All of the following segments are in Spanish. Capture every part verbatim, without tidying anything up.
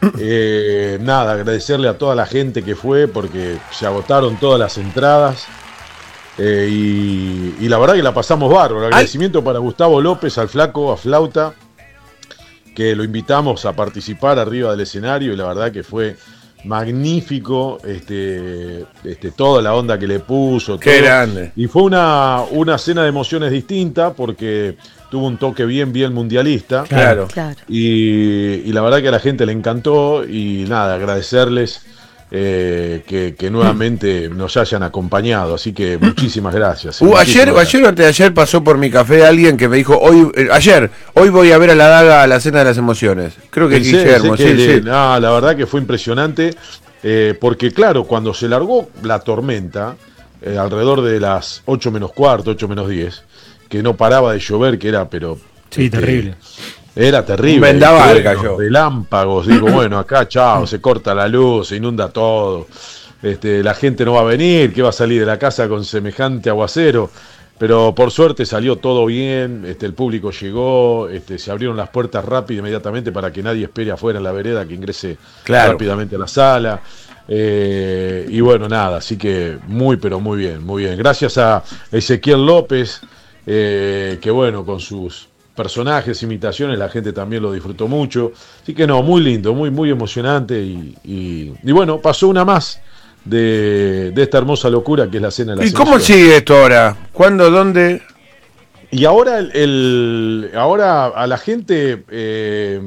Eh, nada, agradecerle a toda la gente que fue porque se agotaron todas las entradas. Eh, y, y la verdad que la pasamos bárbaro. Agradecimiento para Gustavo López, al flaco, a Flauta, que lo invitamos a participar arriba del escenario y la verdad que fue magnífico, este, este, toda la onda que le puso. Qué todo. Grande. Y fue una, una cena de emociones distinta porque tuvo un toque bien, bien mundialista. Claro. claro. Y, y la verdad que a la gente le encantó y nada, agradecerles. Eh, que, que nuevamente nos hayan acompañado, así que muchísimas gracias. Uh, muchísimas ayer, gracias. ayer o antes de ayer pasó por mi café alguien que me dijo, hoy, eh, ayer, hoy voy a ver a la Daga a la cena de las emociones. Creo que es Guillermo, sí, sí, sí. No, la verdad que fue impresionante, eh, porque claro, cuando se largó la tormenta, eh, alrededor de las ocho menos cuarto, ocho menos diez, que no paraba de llover, que era, pero... Sí, este, terrible. Era terrible. Un vendaval bueno, cayó. Relámpagos, digo, bueno, acá chao, se corta la luz, se inunda todo. Este, la gente no va a venir, que va a salir de la casa con semejante aguacero. Pero por suerte salió todo bien, este, el público llegó, este, se abrieron las puertas rápido inmediatamente para que nadie espere afuera en la vereda, que ingrese claro. rápidamente a la sala. Eh, y bueno, nada, así que muy, pero muy bien, muy bien. Gracias a Ezequiel López, eh, que bueno, con sus personajes, imitaciones, la gente también lo disfrutó mucho. Así que no, muy lindo, muy, muy emocionante. Y, y, y bueno, pasó una más de, de esta hermosa locura que es la cena de la ¿Y cómo sigue esto ahora? ¿Cuándo? ¿Dónde? Y ahora el, el ahora a la gente eh,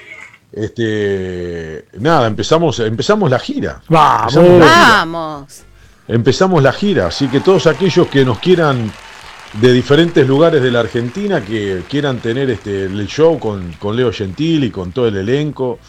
este nada, empezamos, empezamos la gira. ¡Vamos! Empezamos la gira. ¡Vamos! Empezamos la gira, así que todos aquellos que nos quieran de diferentes lugares de la Argentina, que quieran tener este el show con, con Leo Gentili, con todo el elenco,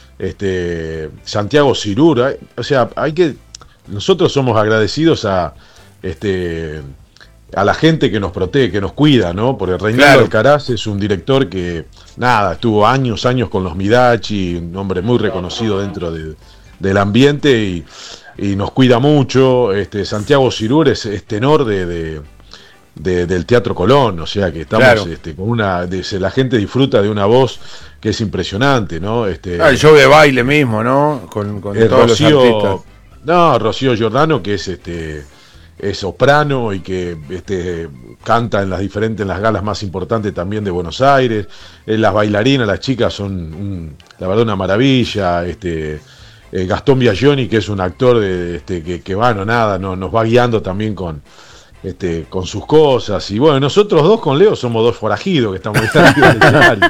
este Santiago Cirura, o sea, hay que nosotros somos agradecidos a este a la gente que nos protege, que nos cuida, ¿no? Porque Reinaldo Claro. Alcaraz es un director que nada, estuvo años, años con los Midachi, un hombre muy reconocido dentro de, del ambiente y, y nos cuida mucho. Este Santiago Cirura es, es tenor de, de De, del Teatro Colón, o sea que estamos Claro. este, con una, de, la gente disfruta de una voz que es impresionante, ¿no? Este, Ah, el show de baile mismo, ¿no? Con, con eh, todos Rocío, los artistas. no, Rocío Giordano, que es este es soprano y que este canta en las diferentes, en las galas más importantes también de Buenos Aires. Eh, las bailarinas, las chicas son un, la verdad una maravilla. Este eh, Gastón Biagioni, que es un actor de, este que, que bueno, nada, no, nos va guiando también con Este, con sus cosas, y bueno, nosotros dos con Leo somos dos forajidos que estamos arriba del escenario.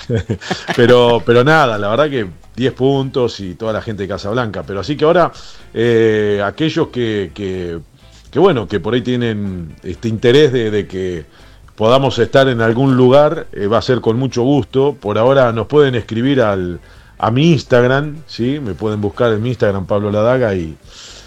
pero, pero nada, la verdad que diez puntos y toda la gente de Casablanca, pero así que ahora eh, aquellos que, que, que bueno, que por ahí tienen este interés de, de que podamos estar en algún lugar, eh, va a ser con mucho gusto. Por ahora nos pueden escribir al, a mi Instagram, ¿sí? Me pueden buscar en mi Instagram, Pablo Ladaga, y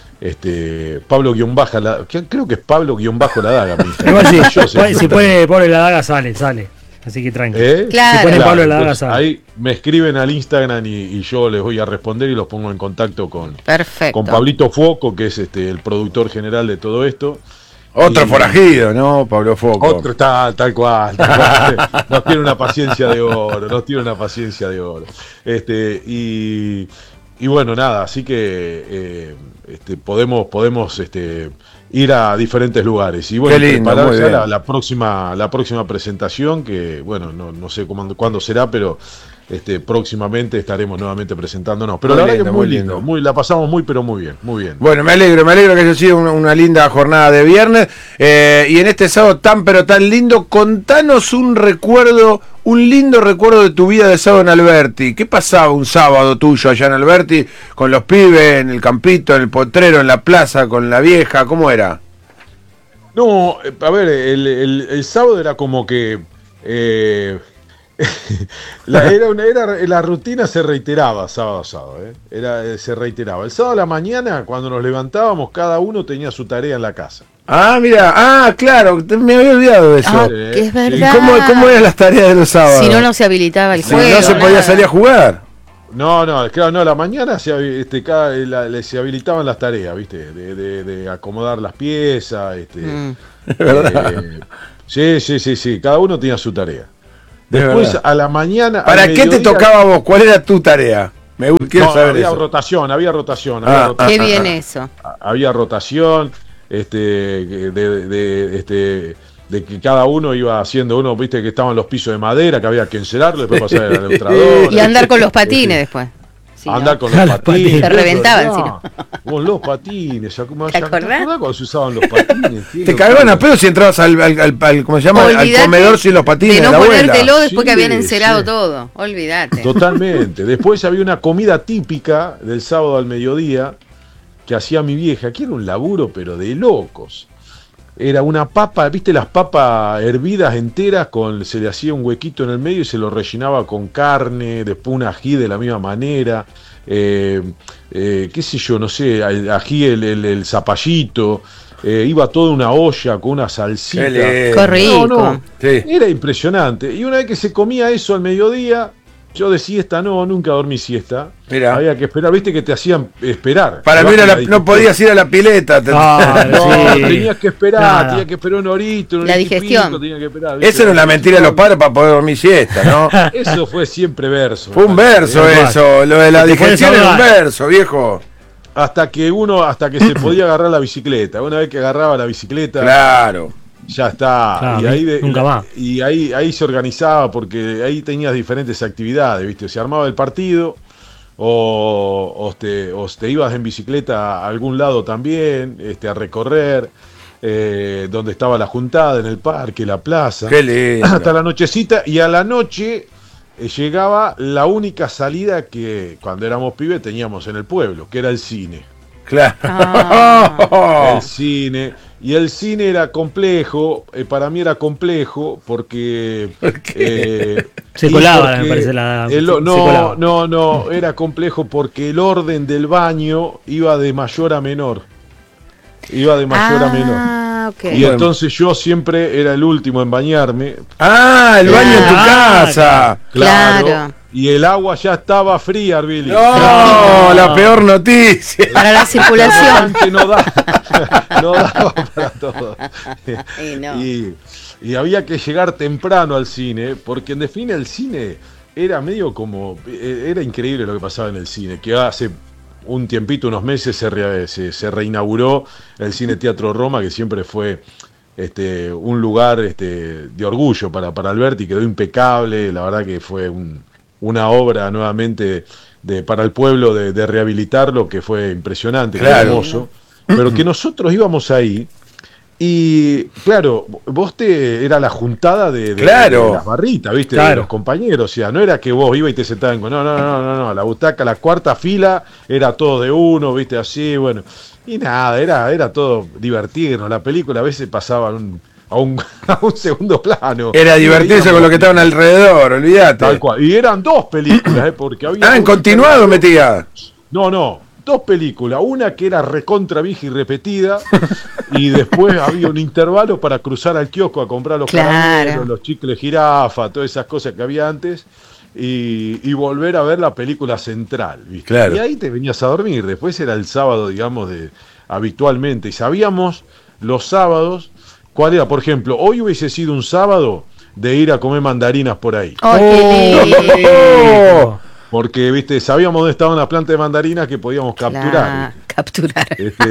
este Pablo guión baja la, creo que es Pablo guión bajo la daga. Igual sí, Yo sé, puede, si pone Pablo la daga sale, sale. Así que tranqui. ¿Eh? Claro. Si pone Claro, Pablo la daga entonces, sale. ahí me escriben al Instagram y, y yo les voy a responder y los pongo en contacto con, Perfecto. con Pablito Foco, que es este el productor general de todo esto. Otro Y- forajido, ¿no? Pablo Foco. Otro tal, tal cual, tal cual. Nos tiene una paciencia de oro, nos tiene una paciencia de oro. Este, y, y bueno, nada, así que eh, este, podemos, podemos este, ir a diferentes lugares. Y bueno, Qué lindo, preparar muy ya bien. la, la próxima, la próxima presentación, que bueno, no, no sé cómo, cuándo será, pero este, próximamente estaremos nuevamente presentándonos. Pero Muy la verdad lindo, que muy muy lindo, lindo. muy, la pasamos muy, pero muy bien, muy bien. Bueno, me alegro, me alegro que haya sido una, una linda jornada de viernes. Eh, y en este sábado tan pero tan lindo, contanos un recuerdo, un lindo recuerdo de tu vida de sábado en Alberti. ¿Qué pasaba un sábado tuyo allá en Alberti con los pibes, en el campito, en el potrero, en la plaza, con la vieja? ¿Cómo era? No, eh, a ver, el, el, el sábado era como que eh, la, era una, era, la rutina se reiteraba sábado a sábado, ¿eh? Era, eh, se reiteraba. El sábado a la mañana, cuando nos levantábamos, cada uno tenía su tarea en la casa. Ah, mira, ah, claro, te- me había olvidado de eso. Ah, Eh, que es ¿y verdad. ¿Cómo, ¿Cómo eran las tareas de los sábados? Si no, no se habilitaba el Si juego. no se podía nada. salir a jugar. No, no, claro, no, a la mañana se, habi- este, cada, la- le- se habilitaban las tareas, ¿viste? De, de, de acomodar las piezas, este, Mm. eh, sí, sí, sí, sí, cada uno tenía su tarea. De Después verdad. a la mañana. ¿Para al qué te mediodía- tocaba a vos? ¿Cuál era tu tarea? Me quiero No, saber había eso. rotación, había rotación. Ah, había rotación. Qué bien eso. Había rotación, este, de, de, de, este, de que cada uno iba haciendo uno, viste que estaban los pisos de madera, que había que encerarlo, después pasar a la neutradora. Y andar con los patines Este, después. Sí, andar ¿no? con los Los patines. patines. Te reventaban, No, si no. Con los patines. ¿Te acordás? ¿Te acordás? cuando se usaban los patines? Sí, Te lo- cagaban a pedo si entrabas al, al, al, al- ¿cómo se llama? Al Olvídate comedor sin los patines de de no la abuela. ponértelo después que Sí, habían encerado sí. todo. Olvídate. Totalmente. Después había una comida típica del sábado al mediodía que hacía mi vieja, que era un laburo, pero de locos. Era una papa, ¿viste las papas hervidas enteras? Con, se le hacía un huequito en el medio y se lo rellenaba con carne, después un ají de la misma manera. Eh, eh, qué sé yo, no sé, el ají, el, el, el zapallito. Eh, iba toda una olla con una salsita. Qué lindo. Qué rico. No, no, Sí. era impresionante. Y una vez que se comía eso al mediodía, yo de siesta no, nunca dormí siesta. Mirá. Había que esperar, viste que te hacían esperar. Para mí Debajo era de la- la no digestión. podías ir a la pileta. te- Ah, No, sí. tenías que esperar, Nada. tenías que esperar una horita, una La horita y digestión. pico, tenías que esperar, ¿viste? Esa era una mentira de los padres para poder dormir siesta, ¿no? Eso fue siempre verso. Fue un me parece, verso ¿eh? eso, lo de la Te puedes digestión era un ahogar. verso, viejo. Hasta que uno, hasta que se podía agarrar la bicicleta. Una vez que agarraba la bicicleta, Claro. ya está. Claro, y ahí, de- nunca más. y ahí, ahí se organizaba porque ahí tenías diferentes actividades, ¿viste? Se armaba el partido o, o te, o te ibas en bicicleta a algún lado también, este, a recorrer, eh, donde estaba la juntada, en el parque, la plaza. Qué lindo. Hasta la nochecita y a la noche eh, llegaba la única salida que cuando éramos pibes teníamos en el pueblo, que era el cine. Claro. Ah. El cine. Y el cine era complejo, eh, para mí era complejo porque... eh, Se y colaba, porque me parece, la- el- se no, colaba. no, no, era complejo porque el orden del baño iba de mayor a menor. Iba de mayor a menor. Ah, ok. Y entonces yo siempre era el último en bañarme. Ah, el baño en tu Ah, casa. Claro. Claro. Y el agua ya estaba fría, Billy. No, la peor noticia. Para la circulación. Que no daba, no daba para todo. Y no. Y, y había que llegar temprano al cine, porque en definitiva el cine era medio como... eh, Era increíble lo que pasaba en el cine, que hace un tiempito, unos meses, se, re- se, se reinauguró el Cine Teatro Roma, que siempre fue este, un lugar este, de orgullo para, para Alberti, quedó impecable, la verdad que fue un, una obra nuevamente de, para el pueblo de, de rehabilitarlo, que fue impresionante, que fue Claro. hermoso, pero que nosotros íbamos ahí. Y claro, vos te era la juntada de, de- Claro. de las barritas, ¿viste? De Claro. los compañeros, o sea, no era que vos ibas y te sentabas en... No, no, no, no, no, la butaca, la cuarta fila era todo de uno, ¿viste? Así, bueno. Y nada, era, era todo divertirnos. La película a veces pasaba a un, a un, a un segundo plano. Era Y divertirse veíamos con lo que la estaban alrededor, olvídate. Tal cual. Y eran dos películas, ¿eh? Porque había... Ah, en una- continuado metía. No, no. Dos películas, una que era recontra vieja y repetida, y después había un intervalo para cruzar al kiosco a comprar los Claro. caramelos, los chicles jirafa, todas esas cosas que había antes, y, y volver a ver la película central, ¿viste? Claro. Y ahí te venías a dormir, después era el sábado, digamos, de habitualmente, y sabíamos los sábados cuál era, por ejemplo, hoy hubiese sido un sábado de ir a comer mandarinas por ahí. Ay, qué lindo. Oh. Porque, viste, sabíamos dónde estaban las plantas de mandarinas que podíamos capturar. Claro, capturar. Este,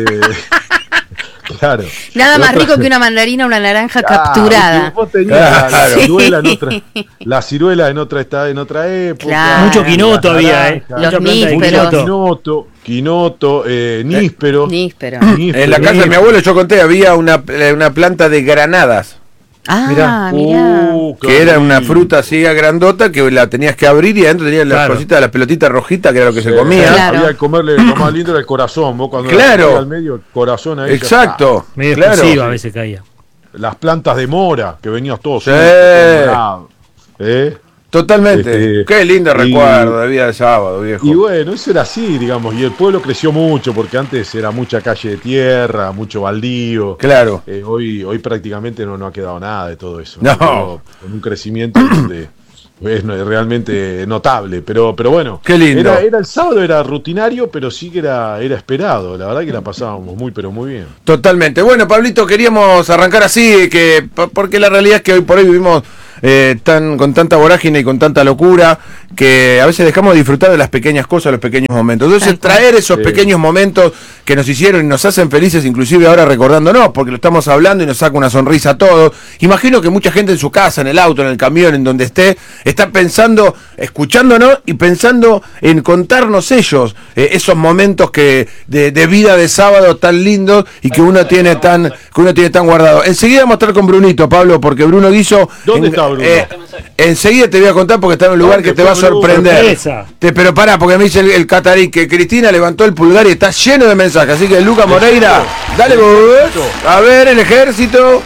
claro. Nada más Otra- rico que una mandarina o una naranja Ah, capturada. viste, vos tenías la- la, Claro. ciruela en otra, la ciruela en otra esta- en otra época. Claro. Mucho quinoto las había, ¿eh? naranjas, Los Mucha planta de nísperos. quinoto. Quinoto, quinoto, eh, níspero. Níspero. níspero. En la casa de mi abuelo yo conté, había una, eh, una planta de granadas, Ah, Mirá. mirá. Uh, qué que era una lindo. fruta así grandota que la tenías que abrir y adentro tenía las Claro. cositas, las pelotitas rojitas que era lo que se Sí. comía. Claro. Había que comerle, lo más lindo era el corazón. Vos cuando Claro. la ponías al medio, el corazón ahí. ya Exacto. Medio claro. explosiva a veces caía. está. Las plantas de mora, que venías todos. Sí. sueltos, todo morado. ¿Eh? Totalmente. Este, Qué lindo y- recuerdo de vida de sábado, viejo. Y bueno, eso era así, digamos, y el pueblo creció mucho, porque antes era mucha calle de tierra, mucho baldío. Claro. Eh, hoy, hoy prácticamente no, no ha quedado nada de todo eso. No. Pero con un crecimiento de, es no- realmente notable, pero, pero bueno. Qué lindo. Era, era el sábado, era rutinario, pero sí que era, era esperado. La verdad que la pasábamos muy, pero muy bien. Totalmente. Bueno, Pablito, queríamos arrancar así, que po- porque la realidad es que hoy por hoy vivimos eh, tan con tanta vorágine y con tanta locura que a veces dejamos de disfrutar de las pequeñas cosas, los pequeños momentos. Entonces traer esos sí. pequeños momentos que nos hicieron y nos hacen felices, inclusive ahora recordándonos, porque lo estamos hablando y nos saca una sonrisa a todos. Imagino que mucha gente en su casa, en el auto, en el camión, en donde esté, está pensando, escuchándonos y pensando en contarnos ellos eh, esos momentos que de, de vida de sábado tan lindos y que uno tiene tan que uno tiene tan guardado. Enseguida vamos a estar con Brunito, Pablo, porque Bruno Guiso... ¿Dónde en, está Bruno? Eh, enseguida te voy a contar porque está en un lugar que te va a sorprender. Te, pero pará, porque me dice el, el catarí que Cristina levantó el pulgar y está lleno de mensajes. Así que Lucas Moreira, dale vos. A ver, el ejército.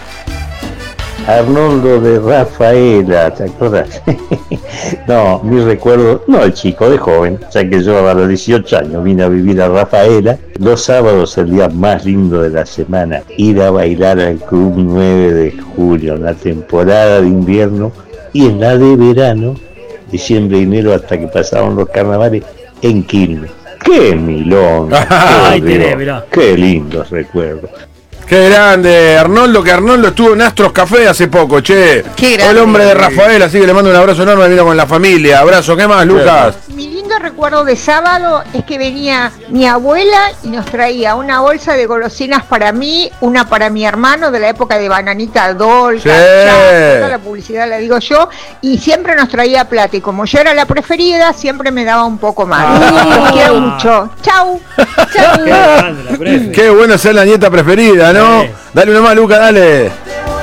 Arnoldo de Rafaela, ¿te acuerdas? No, mi recuerdo, no el chico, de joven, ya que yo a los dieciocho años vine a vivir a Rafaela. Los sábados, el día más lindo de la semana, ir a bailar al Club nueve de julio, en la temporada de invierno y en la de verano, diciembre y enero hasta que pasaban los carnavales en Quilmes. ¡Qué milón! Ay, tenés, mirá. ¡Qué lindos recuerdos! Qué grande, Arnoldo, que Arnoldo estuvo en Astros Café hace poco, che. Qué grande. El hombre de Rafael, así que le mando un abrazo enorme, vino con la familia. Abrazo, ¿qué más, Lucas? Mi lindo recuerdo de sábado es que venía mi abuela y nos traía una bolsa de golosinas para mí, una para mi hermano de la época de Bananita Dolca, Sí. ya, toda la publicidad la digo yo, y siempre nos traía plata, y como yo era la preferida, siempre me daba un poco más. Ah. Los quiero mucho. Chau. Qué grande, la prefe. Qué bueno ser la nieta preferida, ¿no? Sí. Dale una más, Lucas, dale.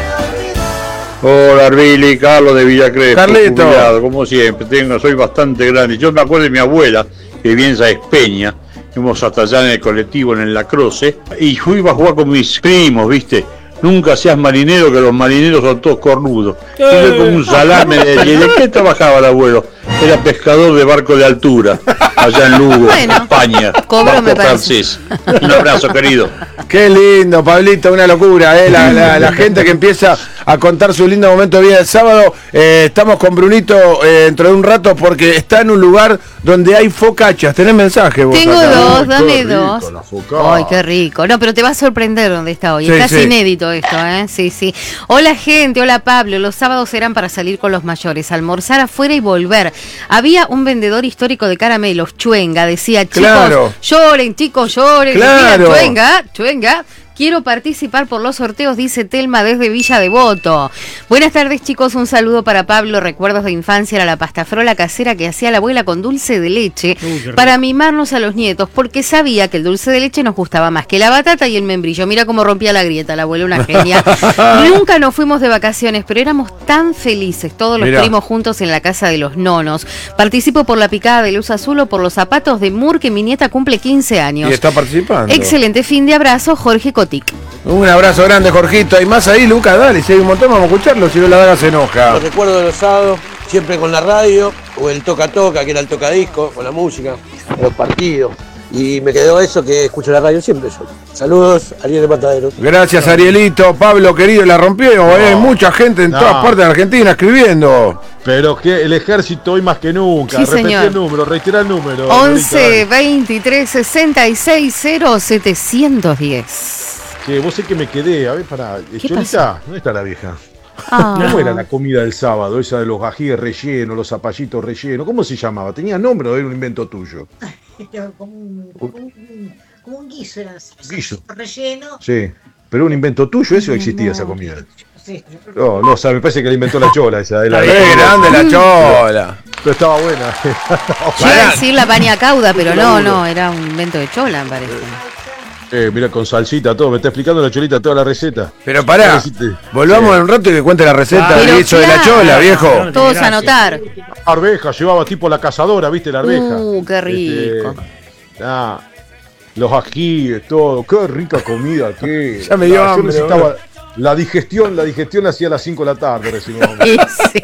Hola, Billy, Carlos de Villa Crespo. Carlito. Jubilado, como siempre, tengo, soy bastante grande. Yo me acuerdo de mi abuela, que vivía en Sáenz Peña. Fuimos hasta allá en el colectivo, en el Lacroce, y fui a jugar con mis primos, ¿viste? Nunca seas marinero, que los marineros son todos cornudos. Tuve como un salame de, ¿de qué trabajaba el abuelo? Era pescador de barco de altura, allá en Lugo, Bueno, España. cobro, barco me parece. francés. Un abrazo, querido. Qué lindo, Pablito, una locura, ¿eh? La, la, la gente que empieza a contar su lindo momento de vida el sábado. Eh, estamos con Brunito eh, dentro de un rato porque está en un lugar donde hay focachas. ¿Tenés mensaje vos? Tengo acá? dos, Ay, qué dame rico, dos. la focaccia. Ay, qué rico. No, pero te va a sorprender dónde está hoy. Sí, Es casi sí. inédito esto, ¿eh? Sí, sí. Hola, gente. Hola, Pablo. Los sábados eran para salir con los mayores, almorzar afuera y volver. Había un vendedor histórico de caramelos, Chuenga. Decía, chicos, Claro. lloren, chicos, lloren. Claro. Decía, Chuenga, Chuenga. Quiero participar por los sorteos, dice Telma desde Villa Devoto. Buenas tardes, chicos. Un saludo para Pablo. Recuerdos de infancia era la pastafrola casera que hacía la abuela con dulce de leche Uy, para mimarnos a los nietos, porque sabía que el dulce de leche nos gustaba más que la batata y el membrillo. Mira cómo rompía la grieta la abuela, una genia. Nunca nos fuimos de vacaciones, pero éramos tan felices, todos los Mirá. primos juntos en la casa de los nonos. Participo por la picada de luz azul o por los zapatos de Mur, que mi nieta cumple quince años. Y está participando. Excelente fin de abrazo, Jorge Cotic. Un abrazo grande, Jorgito. Hay más ahí, Lucas, dale. Si hay un montón, vamos a escucharlo. Si no, la daga se enoja. Los recuerdo de los sábados, siempre con la radio, o el toca-toca, que era el tocadisco, con la música, los partidos. Y me quedó eso que escucho la radio siempre yo. Saludos, Ariel de Matadero. Gracias, Arielito. Pablo, querido, la rompió. No, Hay mucha gente en no. todas partes de Argentina escribiendo. Pero que el ejército hoy más que nunca. Sí, Repetí señor. el número, reitera el número. once, veintitrés, sesenta y seis, cero, setecientos diez. Que vos sé que me quedé, a ver, para. ¿Qué Cholita, ¿dónde está la vieja? Ah. ¿Cómo era la comida del sábado? Esa de los ajíes rellenos, los zapallitos rellenos. ¿Cómo se llamaba? ¿Tenía nombre o era un invento tuyo? Como un, como un, como un guiso, era Guiso. relleno. Sí. ¿Pero un invento tuyo ese o existía esa comida? Sí. No, no, o sea, me parece que la inventó la chola esa. De la ¡Qué grande la chola! Pero estaba buena. Yo iba a decir la paña cauda, pero no, no, era un invento de chola, me parece. Eh, mira, con salsita, todo. Me está explicando la cholita toda la receta. Pero pará, volvamos en un rato y que cuente la receta Pero del guiso de la claro. chola, viejo. Todos a anotar. Arveja, llevaba tipo la cazadora, ¿viste? La arveja. Uh, qué rico. Este, ah, los ajíes, todo. Qué rica comida, qué. Ya me dio Ah, yo hambre, necesitaba- boludo. La digestión, la digestión la hacía a las cinco de la tarde recién. Ese.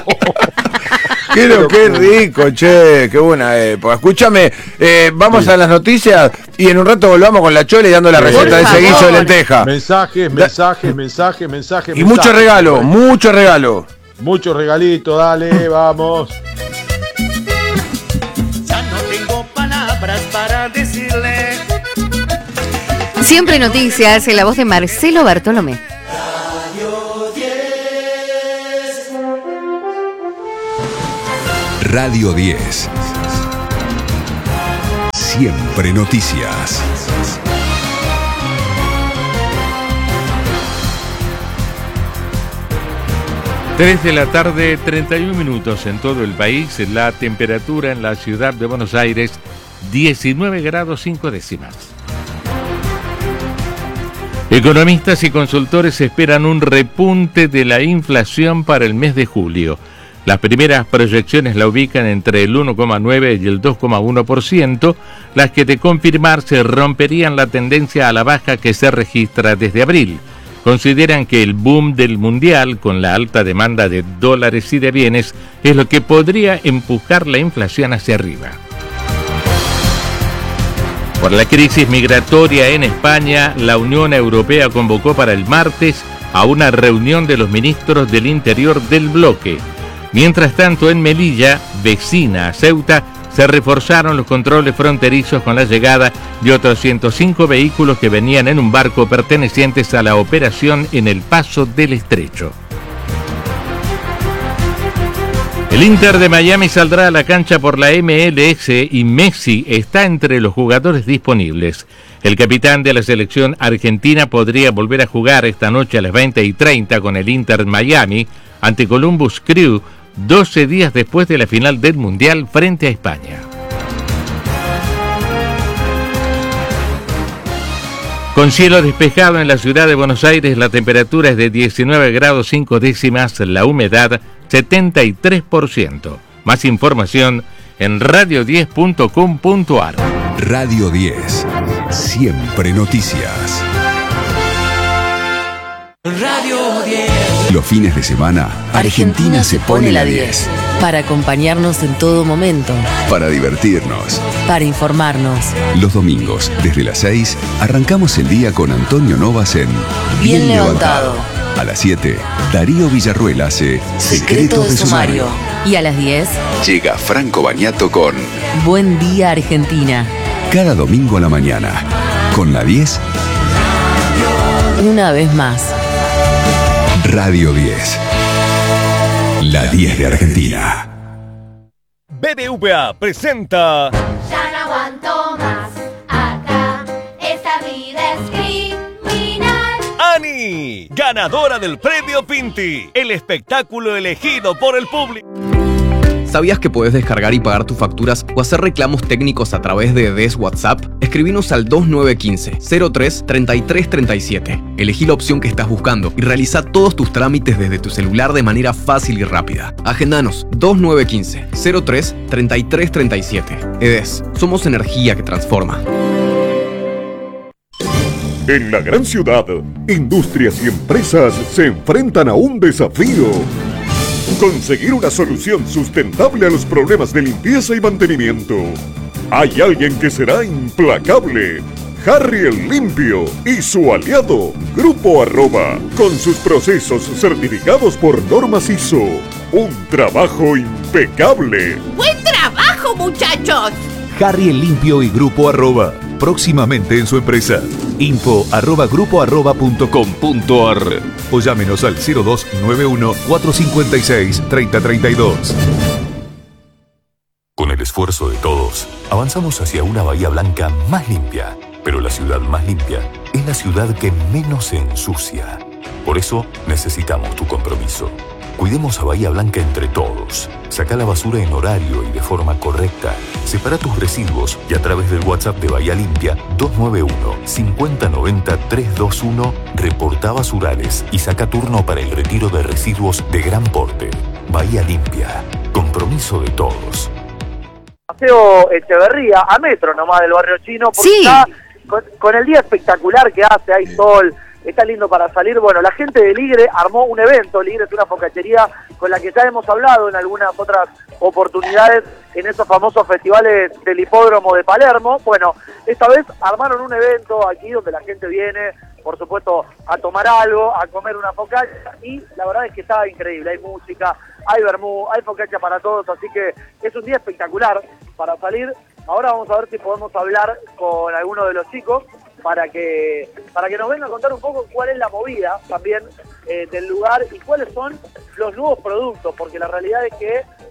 Qué, lo- qué rico, che, qué buena época. Escúchame, eh, vamos a las noticias y en un rato volvamos con la chola y dando la Por receta de ese favor. guiso de lenteja. Mensajes, mensajes, mensajes, mensajes. Y mucho regalo, mucho regalo. Mucho regalito, dale, vamos. Ya no tengo palabras para decirle. Siempre noticias en la voz de Marcelo Bartolomé. Radio diez. Radio diez. Siempre noticias. tres de la tarde, treinta y un minutos en todo el país. La temperatura en la ciudad de Buenos Aires, diecinueve grados cinco décimas. Economistas y consultores esperan un repunte de la inflación para el mes de julio. Las primeras proyecciones la ubican entre el uno coma nueve y el dos coma uno por ciento, las que de confirmarse romperían la tendencia a la baja que se registra desde abril. Consideran que el boom del mundial, con la alta demanda de dólares y de bienes, es lo que podría empujar la inflación hacia arriba. Por la crisis migratoria en España, la Unión Europea convocó para el martes a una reunión de los ministros del Interior del bloque. Mientras tanto, en Melilla, vecina a Ceuta, se reforzaron los controles fronterizos con la llegada de otros ciento cinco vehículos que venían en un barco pertenecientes a la operación en el Paso del Estrecho. El Inter de Miami saldrá a la cancha por la M L S y Messi está entre los jugadores disponibles. El capitán de la selección argentina podría volver a jugar esta noche a las veinte y treinta con el Inter Miami ante Columbus Crew, doce días después de la final del Mundial frente a España. Con cielo despejado en la ciudad de Buenos Aires, la temperatura es de diecinueve grados cinco décimas, la humedad setenta y tres por ciento. Más información en radio diez punto com punto ar. Radio diez. Siempre noticias. Radio diez. Los fines de semana, Argentina se pone la diez. Para acompañarnos en todo momento. Para divertirnos. Para informarnos. Los domingos, desde las seis, arrancamos el día con Antonio Novas en Bien, Bien levantado. A las siete, Darío Villarruel hace Secretos de Sumario. Y a las diez, llega Franco Bagnato con Buen Día Argentina. Cada domingo a la mañana, con la diez. Una vez más. Radio diez. La diez de Argentina. B B V A presenta... Ya no aguanto más, acá, esta vida es criminal. ¡Ani! Ganadora del Premio Pinti, el espectáculo elegido por el público. ¿Sabías que puedes descargar y pagar tus facturas o hacer reclamos técnicos a través de D E S WhatsApp? Escribinos al dos nueve uno cinco, cero tres, treinta y tres treinta y siete. Elegí la opción que estás buscando y realiza todos tus trámites desde tu celular de manera fácil y rápida. Agendanos dos nueve uno cinco, cero tres, treinta y tres treinta y siete. E D E S, somos energía que transforma. En la gran ciudad, industrias y empresas se enfrentan a un desafío. Conseguir una solución sustentable a los problemas de limpieza y mantenimiento. Hay alguien que será implacable. Harry el Limpio y su aliado, Grupo Arroba, con sus procesos certificados por normas I S O. Un trabajo impecable. ¡Buen trabajo, muchachos! Harry el Limpio y Grupo Arroba, próximamente en su empresa. Info arroba grupo arroba punto com punto ar o llámenos al cero dos nueve uno, cuatro cinco seis, tres cero tres dos. Con el esfuerzo de todos, avanzamos hacia una Bahía Blanca más limpia. Pero la ciudad más limpia es la ciudad que menos se ensucia. Por eso necesitamos tu compromiso. Cuidemos a Bahía Blanca entre todos. Saca la basura en horario y de forma correcta. Separa tus residuos y a través del WhatsApp de Bahía Limpia dos nueve uno, cinco cero nueve cero, tres dos uno reporta basurales y saca turno para el retiro de residuos de gran porte. Bahía Limpia. Compromiso de todos. Paseo Echeverría, a metro nomás del barrio chino, porque sí. está con, con el día espectacular que hace, hay sol, está lindo para salir. Bueno, la gente de Ligre armó un evento. Ligre es una focachería con la que ya hemos hablado en algunas otras oportunidades en esos famosos festivales del hipódromo de Palermo. Bueno, esta vez armaron un evento aquí donde la gente viene, por supuesto, a tomar algo, a comer una focaccia, y la verdad es que está increíble. Hay música, hay vermú, hay focaccia para todos, así que es un día espectacular para salir. Ahora vamos a ver si podemos hablar con alguno de los chicos para que para que nos vengan a contar un poco cuál es la movida también eh, del lugar y cuáles son los nuevos productos, porque la realidad es que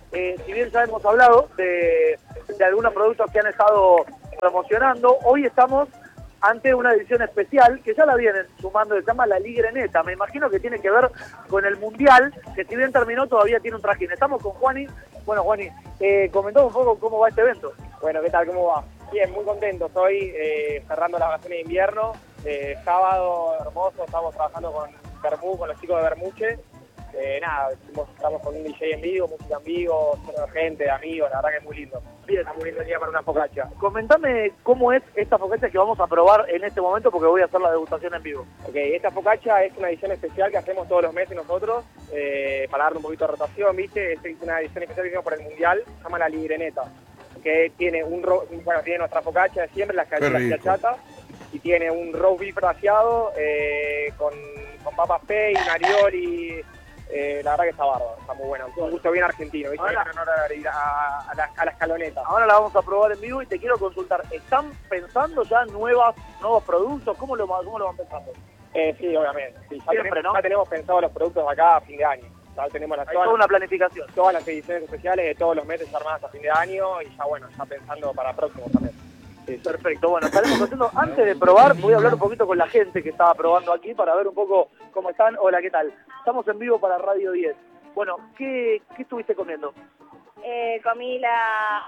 eh, si bien ya hemos hablado de, de algunos productos que han estado promocionando, hoy estamos ante una edición especial que ya la vienen sumando, se llama la Ligreneta. Me imagino que tiene que ver con el Mundial, que si bien terminó todavía tiene un trajín. Estamos con Juani. Bueno, Juani, eh, comentamos un poco cómo va este evento. Bueno, ¿qué tal? ¿Cómo va? Bien, muy contento. Estoy eh, cerrando las vacaciones de invierno. Eh, sábado hermoso, estamos trabajando con Bermú, con los chicos de Bermuche. Eh, nada, estamos con un D J en vivo, música en vivo, lleno de gente, de amigos, la verdad que es muy lindo. Bien, está muy lindo el día para una focaccia. Comentame cómo es esta focaccia que vamos a probar en este momento, porque voy a hacer la degustación en vivo. Ok, esta focaccia es una edición especial que hacemos todos los meses nosotros, eh, para darle un poquito de rotación, ¿viste? Es una edición especial que hicimos por el Mundial, se llama la Ligreneta, que tiene un ro bueno, tiene nuestra focaccia de siempre, las calletas chatas, y tiene un roast beef braseado eh, con, con papas pay, narioli. Eh, la verdad que está bárbaro, está muy bueno, un gusto bien argentino, ¿viste? Ahora, en honor a, a, a, la, a la escaloneta. Ahora la vamos a probar en vivo y te quiero consultar, ¿están pensando ya nuevas, nuevos productos? ¿Cómo lo, cómo lo van pensando? Eh, sí, obviamente, sí, ya, Siempre, tenemos, ¿no? ya tenemos pensado los productos acá a fin de año. Ya tenemos las, Hay todas, toda una planificación. Todas las ediciones especiales de todos los meses armadas a fin de año y ya bueno, ya pensando para próximos también. Sí, perfecto, bueno, estaremos haciendo, antes de probar, voy a hablar un poquito con la gente que estaba probando aquí para ver un poco cómo están. Hola, ¿qué tal? Estamos en vivo para Radio diez. Bueno, ¿qué, qué estuviste comiendo? Eh, comí la,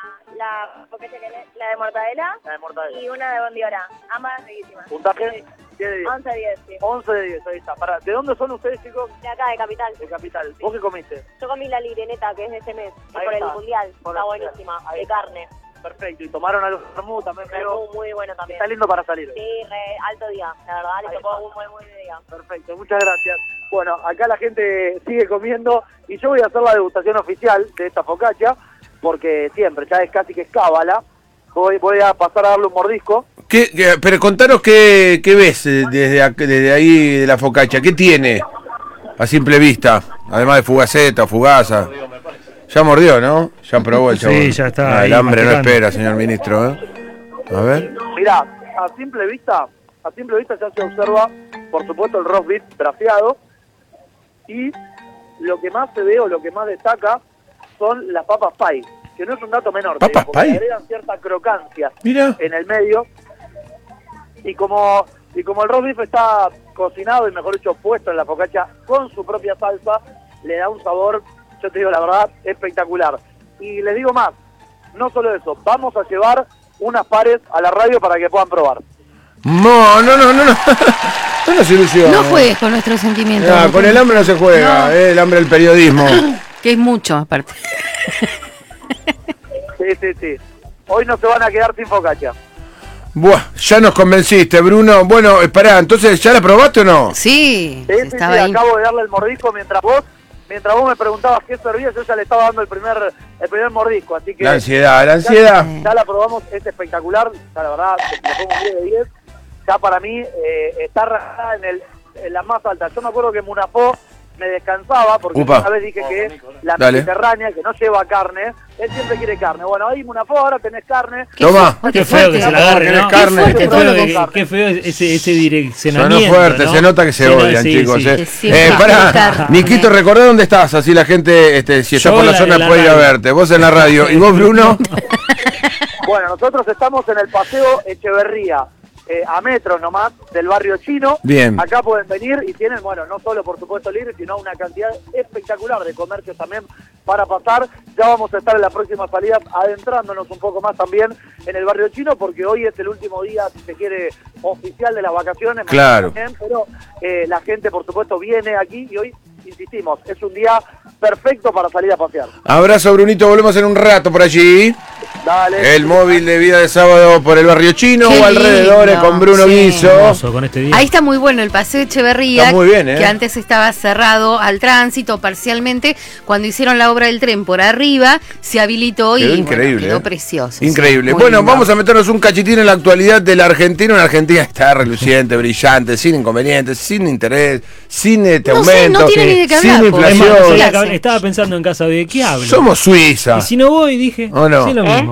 la, focaccia que le- la de mortadela, La de mortadela. y una de bondiola, ambas riquísimas. ¿Puntaje? diez de diez. once de diez, sí. once de diez, ahí está. Pará, ¿de dónde son ustedes, chicos? De acá, de Capital. De Capital. ¿Vos qué comiste? Yo comí la ligreneta, que es de este mes, Ahí por está. el mundial, Por está el buenísima, Mundial. Ahí de está. carne. Perfecto, y tomaron algo vermú también, pero Muy, muy bueno también. está lindo para salir. Sí, re, alto día, la verdad, Ahí le tocó está. un muy buen día. Perfecto, muchas gracias. Bueno, acá la gente sigue comiendo y yo voy a hacer la degustación oficial de esta focaccia, porque siempre, ya es casi que es cábala. Voy, voy a pasar a darle un mordisco. ¿Qué, qué- pero contanos qué, qué ves eh, desde, ac- desde ahí de la focaccia. ¿Qué tiene a simple vista? Además de fugaceta, fugaza. Ya mordió, ¿no? Ya probó el Sí, chabón. ya está Ah, el ahí hambre no masticando. espera, señor ministro. ¿eh? A ver. Mirá, a simple vista, a simple vista ya se observa, por supuesto, el roast beef braseado, y lo que más se ve o lo que más destaca son las papas pie, que no es un dato menor, te ¿Papas digo, porque pie? agregan cierta crocancia Mira. en el medio, y como y como el roast beef está cocinado y mejor dicho puesto en la focaccia con su propia salsa, le da un sabor, yo te digo la verdad, espectacular. Y les digo más, no solo eso, vamos a llevar unas pares a la radio para que puedan probar. No, no, no, no. No, no nos ilusiones. No juegues con nuestros sentimientos. Ah, con el hambre no se juega, No. eh, el hambre del periodismo. Que es mucho, aparte. Sí, sí, sí. Hoy no se van a quedar sin focaccia. Buah, ya nos convenciste, Bruno. Bueno, esperá, entonces, ¿ya la probaste o no? Sí, Sí, sí, sí, acabo de darle el mordisco mientras vos, mientras vos me preguntabas qué servía, yo ya le estaba dando el primer, el primer mordisco, así que... La ansiedad, la ya- ansiedad. Ya, la probamos, es espectacular, ya la verdad, le pongo un diez de diez, ya para mí eh, está rajada en, el, en la más alta. Yo me acuerdo que Munafó me descansaba, porque Upa. una vez dije que la Dale. mediterránea, que no lleva carne, él siempre quiere carne. Bueno, ahí Munafó, ahora tenés carne. Toma. Qué feo que se la agarre, ¿no? Qué fuerte Qué todo feo, lo con que- carne. qué feo ese, ese Sonó direccionamiento. fuerte, ¿no? se nota que se Sí, no, odian, sí, chicos. sí. eh. Que siempre Eh, va a pará, estar. Niquito, recordá dónde estás, así la gente, este, si está Yo por la en la- zona en la puede ir a radio. verte. Vos en la radio. ¿Y vos, Bruno? Bueno, nosotros estamos en el Paseo Echeverría, eh, a metros nomás del barrio chino. Bien. Acá pueden venir y tienen, bueno, no solo por supuesto libre, sino una cantidad espectacular de comercios también para pasar. Ya vamos a estar en la próxima salida adentrándonos un poco más también en el barrio chino, porque hoy es el último día, si se quiere, oficial de las vacaciones. Claro. También, pero eh, la gente, por supuesto, viene aquí y hoy, insistimos, es un día perfecto para salir a pasear. Abrazo, Brunito, volvemos en un rato por allí. Dale. El móvil de vida de sábado por el barrio chino Qué o alrededores lindo, con Bruno sí. Guiso. Hermoso con este día. Ahí está muy bueno el Paseo Echeverría, Está muy bien, ¿eh? que antes estaba cerrado al tránsito parcialmente. Cuando hicieron la obra del tren por arriba, se habilitó y Quedó bueno, increíble, quedó ¿eh? precioso. Increíble. sí, muy Bueno, lindo. vamos a meternos un cachitín en la actualidad de la Argentina. Una Argentina que está reluciente, brillante, sin inconvenientes, sin interés, sin este No sé, aumento, no tiene ni de qué sin hablar, porque- inflación. Es más, estaba- estaba pensando en casa de qué hablo. Somos Suiza. Y si no voy, dije, ¿O no? sí, lo mismo.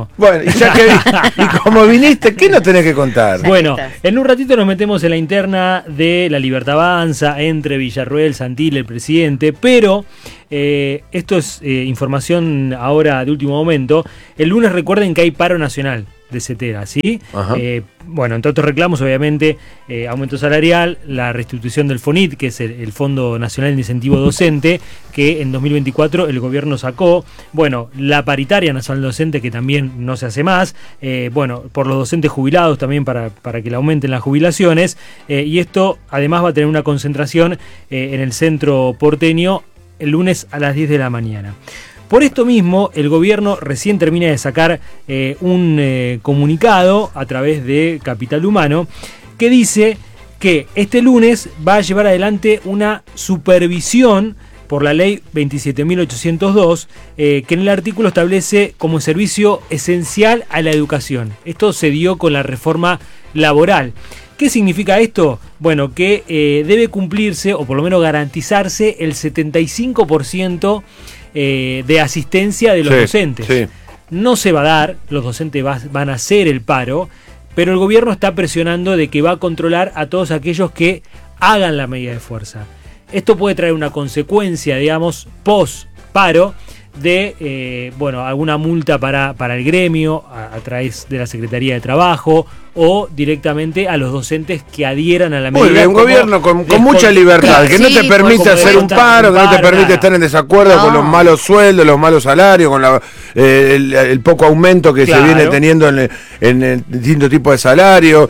mismo. Bueno, y ya que y como viniste, ¿qué nos tenés que contar? Bueno, en un ratito nos metemos en la interna de La Libertad Avanza entre Villarruel, Santilli, el presidente, pero eh, esto es eh, información ahora de último momento. El lunes recuerden que hay paro nacional de CETERA, ¿sí? Eh, bueno, entre otros reclamos, obviamente, eh, aumento salarial, la restitución del FONIT, que es el, el Fondo Nacional de Incentivo Docente, que en dos mil veinticuatro el gobierno sacó, bueno, la paritaria nacional docente, que también no se hace más, eh, bueno, por los docentes jubilados también para, para que le aumenten las jubilaciones, eh, y esto además va a tener una concentración eh, en el centro porteño el lunes a las diez de la mañana. Por esto mismo, el gobierno recién termina de sacar eh, un eh, comunicado a través de Capital Humano que dice que este lunes va a llevar adelante una supervisión por la ley veintisiete mil ochocientos dos, eh, que en el artículo establece como servicio esencial a la educación. Esto se dio con la reforma laboral. ¿Qué significa esto? Bueno, que eh, debe cumplirse, o por lo menos garantizarse, el setenta y cinco por ciento Eh, de asistencia de los sí, docentes. Sí. No se va a dar, los docentes va, van a hacer el paro, pero el gobierno está presionando de que va a controlar a todos aquellos que hagan la medida de fuerza. Esto puede traer una consecuencia, digamos, post paro de eh, bueno, alguna multa para, para el gremio a, a través de la Secretaría de Trabajo o directamente a los docentes que adhieran a la medida. Muy bien, un gobierno con, con mucha libertad, que no te permite hacer un paro, que no te permite estar en desacuerdo no. con los malos sueldos, los malos salarios, con la, eh, el, el poco aumento que claro. se viene teniendo en, en, en distintos tipos de salarios.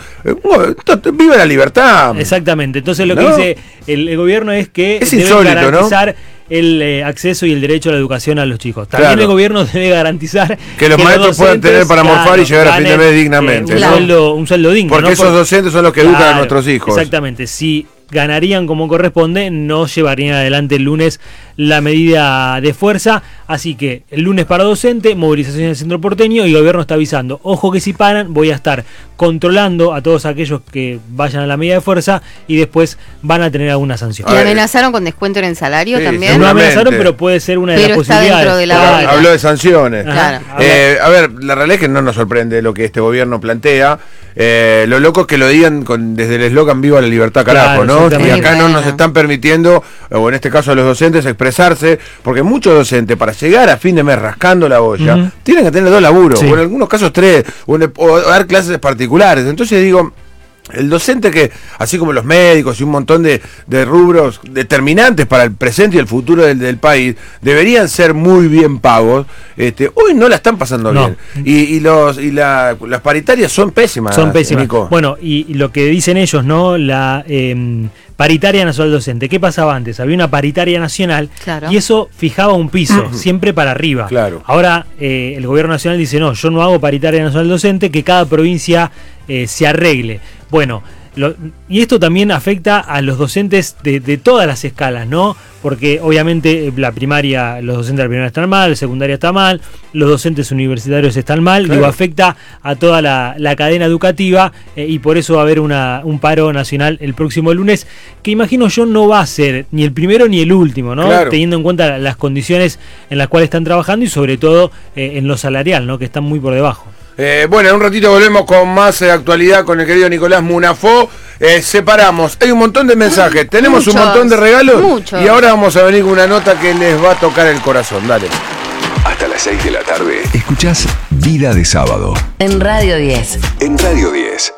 Viva la libertad. Exactamente, entonces lo ¿no? que dice el, el gobierno es que es debe insólito, garantizar ¿no? el eh, acceso y el derecho a la educación a los chicos. También claro. el gobierno debe garantizar que los que maestros los puedan tener para morfar claro, y llegar a fin de mes dignamente. Eh, un, ¿no? sueldo, un sueldo digno. Porque ¿no? esos Por, docentes son los que educan claro, a nuestros hijos. Exactamente. Si ganarían como corresponde, no llevarían adelante el lunes la medida de fuerza. Así que el lunes para docente, movilización en el centro porteño, y el gobierno está avisando, ojo que si paran voy a estar controlando a todos aquellos que vayan a la medida de fuerza y después van a tener alguna sanción. ¿Y amenazaron con descuento en el salario sí, también? No amenazaron, pero puede ser una de pero las está posibilidades. Dentro de la Habló de sanciones. Claro. Eh, a ver, la realidad es que no nos sorprende lo que este gobierno plantea. Eh, lo loco es que lo digan con, desde el eslogan Viva la libertad, carajo, claro, ¿no? Y acá no nos están permitiendo, o en este caso a los docentes, expresarse, porque muchos docentes, para llegar a fin de mes rascando la olla, uh-huh. tienen que tener dos laburos, sí. o en algunos casos tres, o, en, o dar clases particulares. Entonces digo, el docente que, así como los médicos y un montón de, de rubros determinantes para el presente y el futuro del, del país, deberían ser muy bien pagos, este, hoy no la están pasando no. bien. Y, y, los, y la, las paritarias son pésimas. Son pésimas. Nico. Bueno, y, y lo que dicen ellos, ¿no? La eh, paritaria nacional docente. ¿Qué pasaba antes? Había una paritaria nacional claro. y eso fijaba un piso, siempre para arriba. Claro. Ahora eh, el gobierno nacional dice, no, yo no hago paritaria nacional docente, que cada provincia eh, se arregle. Bueno, lo, y esto también afecta a los docentes de, de todas las escalas, ¿no? Porque obviamente la primaria, los docentes de la primaria están mal, la secundaria está mal, los docentes universitarios están mal, claro. digo, afecta a toda la, la cadena educativa eh, y por eso va a haber una, un paro nacional el próximo lunes, que imagino yo no va a ser ni el primero ni el último, ¿no? Claro. Teniendo en cuenta las condiciones en las cuales están trabajando y sobre todo eh, en lo salarial, ¿no? Que están muy por debajo. Eh, bueno, en un ratito volvemos con más eh, actualidad con el querido Nicolás Munafó. Eh, separamos, hay un montón de mensajes, tenemos muchos, un montón de regalos muchos. Y ahora vamos a venir con una nota que les va a tocar el corazón. Dale. Hasta las seis de la tarde. Escuchás Vida de Sábado. En Radio diez. En Radio diez.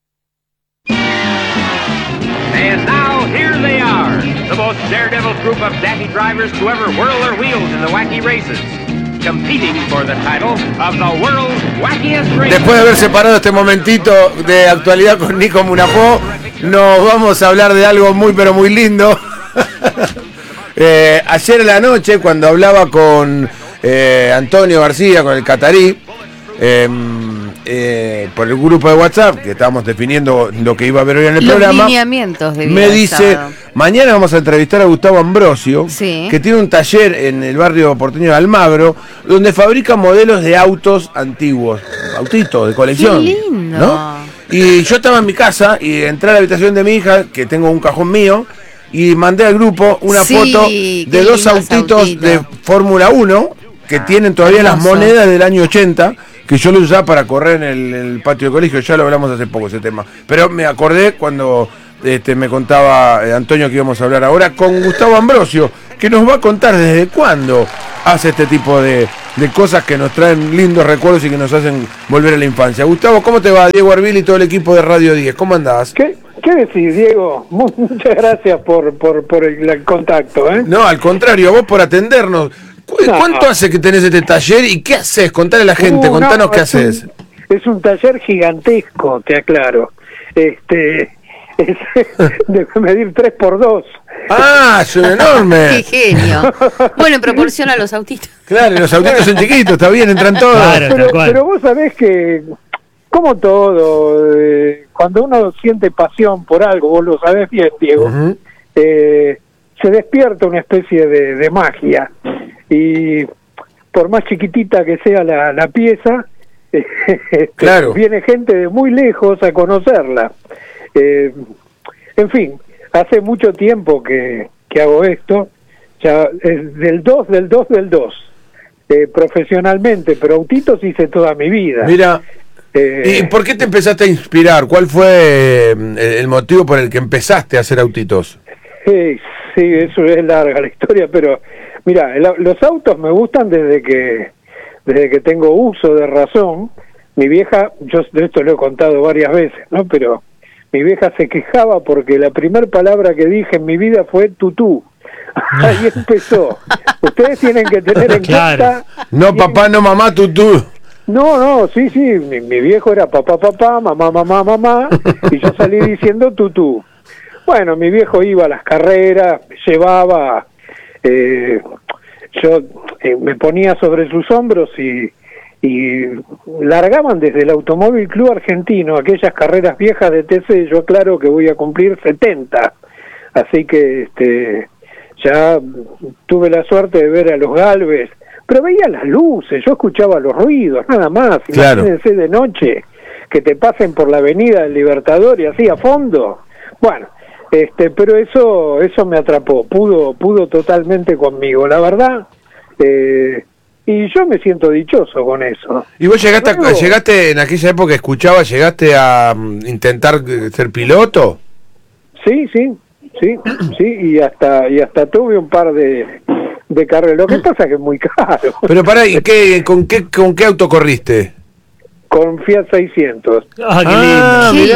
And now here they are, the most daredevil group of daffy drivers to ever whirl their wheels in the wacky races. Competing for the title of the world's wackiest race. Después de haber separado este momentito de actualidad con Nico Munafó, nos vamos a hablar de algo muy pero muy lindo. eh, ayer en la noche, cuando hablaba con eh, Antonio García, con el catarí, eh, eh, por el grupo de WhatsApp, que estábamos definiendo lo que iba a haber hoy en el Los programa, lineamientos de me dice, sábado. Mañana vamos a entrevistar a Gustavo Ambrosio, sí. que tiene un taller en el barrio porteño de Almagro, donde fabrica modelos de autos antiguos, autitos de colección. ¡Qué lindo! ¿no? Y yo estaba en mi casa y entré a la habitación de mi hija, que tengo un cajón mío, y mandé al grupo una sí, foto de dos autitos autito. de Fórmula uno, que ah, tienen todavía hermoso. Las monedas del año ochenta, que yo lo usaba para correr en el, en el patio de colegio, ya lo hablamos hace poco ese tema. Pero me acordé cuando este, me contaba eh, Antonio que íbamos a hablar ahora con Gustavo Ambrosio, que nos va a contar desde cuándo hace este tipo de, de cosas que nos traen lindos recuerdos y que nos hacen volver a la infancia. Gustavo, ¿cómo te va? Diego Arbil y todo el equipo de Radio diez, ¿cómo andás? ¿Qué, qué decís, Diego? Muchas gracias por, por, por el, el contacto, ¿eh? No, al contrario, a vos por atendernos. ¿Cu No. ¿Cuánto hace que tenés este taller y qué haces? Contale a la gente, Uh, contanos no, qué es un- haces. Es un taller gigantesco, te aclaro. Este, es de medir tres por dos. ¡Ah, es un enorme! ¡Qué genio! Bueno, en proporción a los autitos. Claro, los autitos son chiquitos, está bien, entran todos. pero, pero vos sabés que, como todo, eh, cuando uno siente pasión por algo, vos lo sabés bien, Diego, eh, se despierta una especie de, de magia. Y por más chiquitita que sea la, la pieza, este, Claro. viene gente de muy lejos a conocerla. Eh, en fin, hace mucho tiempo que, que hago esto, ya es del dos, del dos, del dos, eh, profesionalmente, pero autitos hice toda mi vida. Mira, Eh, ¿y por qué te empezaste a inspirar? ¿Cuál fue eh, el motivo por el que empezaste a hacer autitos? Sí, sí, eso es larga la historia, pero mira, el- los autos me gustan desde que desde que tengo uso de razón. Mi vieja, yo de esto lo he contado varias veces, ¿no? Pero mi vieja se quejaba porque la primera palabra que dije en mi vida fue tutú. Ahí empezó. Ustedes tienen que tener en cuenta. No papá, no mamá, tutú. No, no, sí, sí, mi, mi viejo era papá, papá, mamá, mamá, mamá, y yo salí diciendo tutú. Bueno, mi viejo iba a las carreras, me llevaba, eh, yo eh, me ponía sobre sus hombros y, y largaban desde el Automóvil Club Argentino, aquellas carreras viejas de T C, yo aclaro que voy a cumplir setenta, así que este ya tuve la suerte de ver a los Galvez, pero veía las luces, yo escuchaba los ruidos, nada más. Claro. Imagínense de noche que te pasen por la avenida del Libertador y así a fondo. Bueno, este, pero eso eso me atrapó, pudo pudo totalmente conmigo, la verdad. Eh, y yo me siento dichoso con eso. ¿Y vos llegaste, Luego- a, llegaste en aquella época que escuchaba, llegaste a mm, intentar eh, ser piloto? Sí, sí, sí, sí, y hasta y hasta tuve un par de, de carreras. Lo que pasa es que es muy caro. Pero pará, ¿y qué, con, qué, con qué auto corriste? Con Fiat seiscientos. Ah, Qué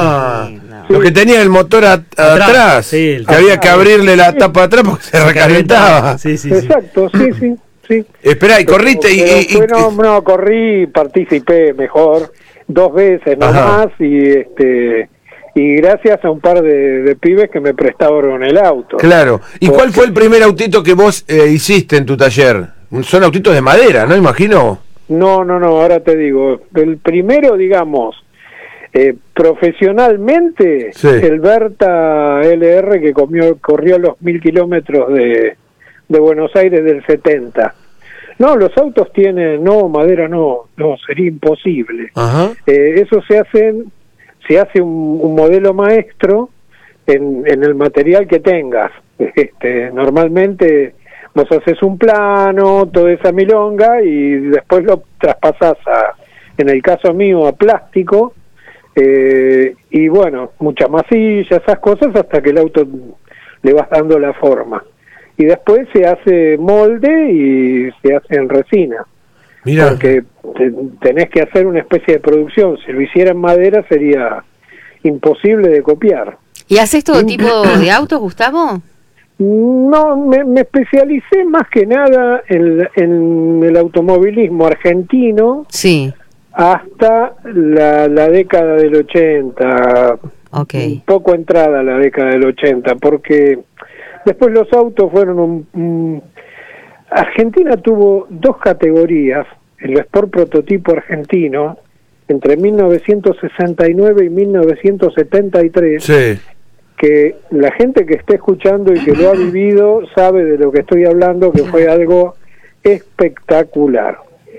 mirá. Lo que tenía el motor a- Atrás, atrás, sí, el- que había que abrirle la tapa atrás porque se, Se recalentaba. Exacto, sí, sí, sí. Esperá, y corriste y... Pero y- y- fue- no, no, corrí, participé mejor dos veces nomás y este y gracias a un par de, de pibes que me prestaron el auto. Claro. ¿Y Porque- cuál fue el primer autito que vos eh, hiciste en tu taller? Son autitos de madera, ¿no? Imagino. No, no, no, ahora te digo, el primero, digamos, eh, profesionalmente, Sí. el Berta L R que comió, corrió los mil kilómetros de, de Buenos Aires del setenta. No, los autos tienen, no, madera no, no, sería imposible. Ajá. Eh, eso se hace, se hace un, un modelo maestro en, en el material que tengas. Este, normalmente vos haces un plano, toda esa milonga y después lo traspasás a, en el caso mío, a plástico, eh, y bueno, mucha masilla, esas cosas, hasta que el auto le vas dando la forma. Y después se hace molde y se hace en resina. Mira. Porque te- tenés que hacer una especie de producción. Si lo hiciera en madera sería imposible de copiar. ¿Y haces todo tipo de autos, Gustavo? No, me, me especialicé más que nada en, en el automovilismo argentino. Sí. Hasta la, la década del ochenta. Un poco entrada a la década del ochenta, porque después los autos fueron un... un- Argentina tuvo dos categorías, el Sport Prototipo Argentino, entre mil novecientos sesenta y nueve y mil novecientos setenta y tres, Sí. que la gente que esté escuchando y que lo ha vivido sabe de lo que estoy hablando, que fue algo espectacular.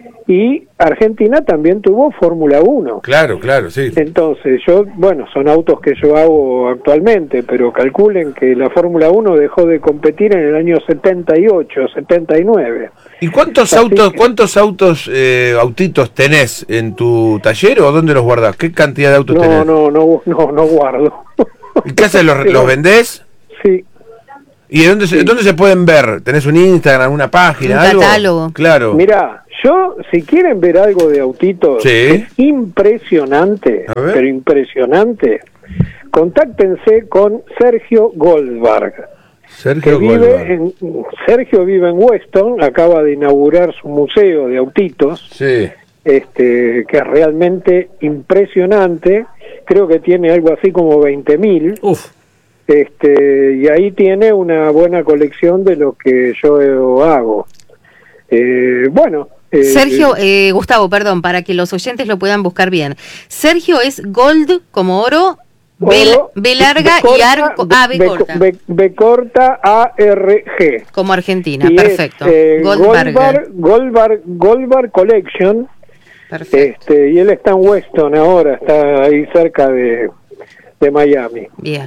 Y Argentina también tuvo Fórmula uno. Claro, claro, sí. Entonces, yo, bueno, son autos que yo hago actualmente, pero calculen que la Fórmula uno dejó de competir en el año setenta y ocho, setenta y nueve. ¿Y cuántos Así autos, que- cuántos autos, eh, autitos tenés en tu taller o dónde los guardás? ¿Qué cantidad de autos No, tenés? no, no, no, no guardo. ¿Y qué haces? ¿Los, los vendés? Sí. ¿Y dónde se, dónde se pueden ver? ¿Tenés un Instagram, una página, Un algo? catálogo. Claro. Mirá, yo, si quieren ver algo de autitos, Sí. es impresionante, A ver. pero impresionante, contáctense con Sergio Goldberg. Sergio que vive Goldberg. en, Sergio vive en Weston, acaba de inaugurar su museo de autitos, Sí. este, que es realmente impresionante, creo que tiene algo así como veinte mil, este, y ahí tiene una buena colección de lo que yo hago. Eh, bueno, eh, Sergio, eh, Gustavo, perdón, para que los oyentes lo puedan buscar bien. Sergio es Gold como oro, B, Oro, B larga B corta, y arco, ah, B B- corta, B- B corta A R G. como Argentina, Y es, perfecto. eh, Goldberger. Goldberg, Goldberg, Goldberg Collection. Este, y él está en Weston ahora, está ahí cerca de, de Miami. Bien.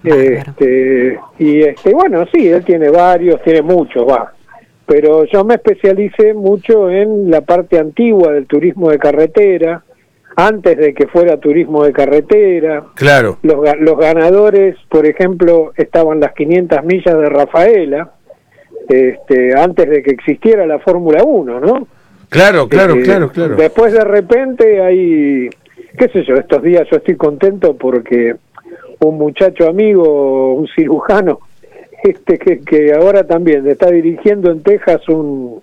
Este, y este, bueno, sí, él tiene varios, tiene muchos, va. Pero yo me especialicé mucho en la parte antigua del turismo de carretera, antes de que fuera turismo de carretera. Claro. Los, ga- los ganadores, por ejemplo, estaban las quinientas millas de Rafaela, este, antes de que existiera la Fórmula uno, ¿no? Claro, claro, Eh, claro, claro. Después de repente hay, qué sé yo, estos días yo estoy contento porque un muchacho amigo, un cirujano, este que, que ahora también está dirigiendo en Texas un,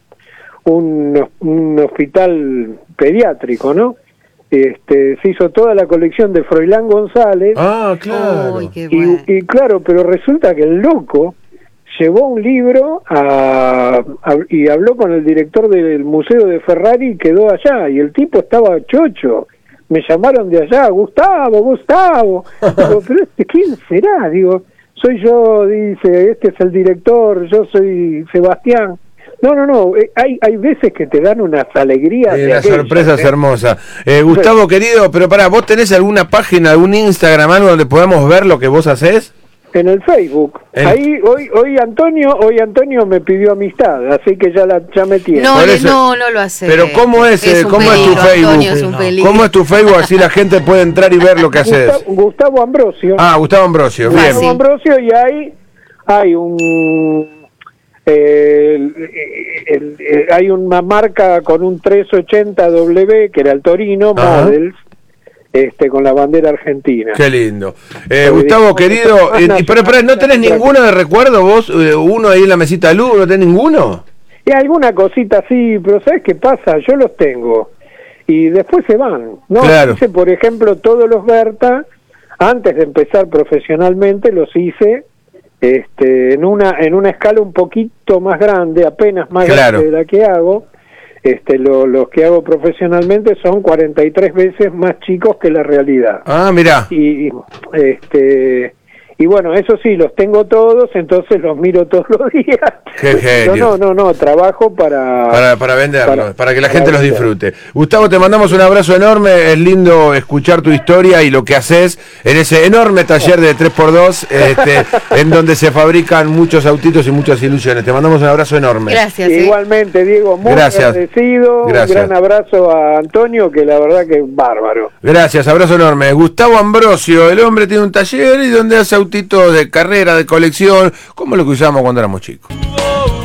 un, un hospital pediátrico, ¿no? Este, se hizo toda la colección de Froilán González. Ah, claro. Uy, qué Y, bueno. y claro, pero resulta que el loco llevó un libro a, a- y habló con el director del museo de Ferrari y quedó allá, y el tipo estaba chocho. Me llamaron de allá, Gustavo, Gustavo. Digo, pero este, ¿quién será? Digo, soy yo, dice, este es el director, yo soy Sebastián. No, no, no, eh, hay, hay veces que te dan unas alegrías. Eh, de la aquellas, sorpresa es ¿eh? hermosa. Eh, Gustavo, querido, pero pará, ¿vos tenés alguna página, algún Instagram, algo donde podamos ver lo que vos hacés? En el Facebook. En- Ahí hoy hoy Antonio hoy Antonio me pidió amistad, así que ya la ya me tiene. No, Por le- eso- no, no lo hace. Pero ¿cómo es, eh, un cómo es tu peligro, Facebook? Antonio, es un peligro. ¿Cómo es tu Facebook? Así la gente puede entrar y ver lo que haces. Gustavo, Gustavo Ambrosio. Ah, Gustavo Ambrosio, bien. Gustavo Ambrosio, y ahí hay un eh, el- el- el- hay una marca con un trescientos ochenta W que era el Torino Ajá. Models, este con la bandera argentina. Qué lindo. Eh, Porque Gustavo, digamos, querido, es eh, una- y- pero, pero ¿no tenés ninguno de recuerdo vos? Eh, ¿Uno ahí en la mesita de luz? ¿No tenés ninguno? Y alguna cosita así, pero ¿sabes qué pasa? Yo los tengo y después se van. No, Claro. hice, por ejemplo, todos los Berta, antes de empezar profesionalmente, los hice este, en una en una escala un poquito más grande, apenas más Claro. grande de la que hago. Este, lo- los que hago profesionalmente son cuarenta y tres veces más chicos que la realidad. Ah, mirá. Y este y bueno, eso sí, los tengo todos, entonces los miro todos los días. Qué genio. No, no, no, no, trabajo para... Para, para venderlos, para, para- que la para gente los vender. disfrute. Gustavo, te mandamos un abrazo enorme. Es lindo escuchar tu historia y lo que haces en ese enorme taller de tres por dos, este, en donde se fabrican muchos autitos y muchas ilusiones. Te mandamos un abrazo enorme. Gracias. ¿eh? Igualmente, Diego, muy Gracias. agradecido. Gracias. Un gran abrazo a Antonio, que la verdad que es bárbaro. Gracias, abrazo enorme. Gustavo Ambrosio, el hombre tiene un taller y donde hace autitos de carrera, de colección, como lo que usábamos cuando éramos chicos.